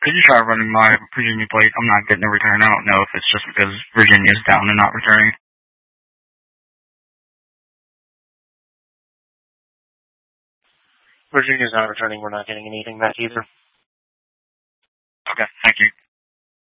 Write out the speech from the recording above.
Could you try running my Virginia plate? I'm not getting a return. I don't know if it's just because Virginia's down and not returning. Virginia's not returning. We're not getting anything back either. Okay, thank you.